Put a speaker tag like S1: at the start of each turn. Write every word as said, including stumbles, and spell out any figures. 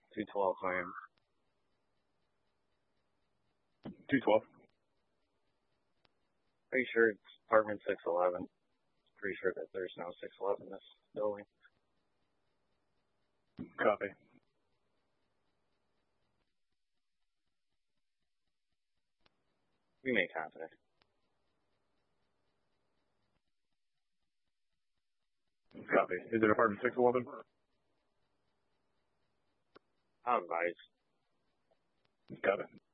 S1: two twelve, ma'am.
S2: two twelve.
S1: Pretty sure it's apartment six eleven. Pretty sure that there's no six eleven in this building.
S2: Copy.
S1: We may contact.
S2: Copy. Is it apartment six eleven?
S1: I'll advise.
S2: Got it.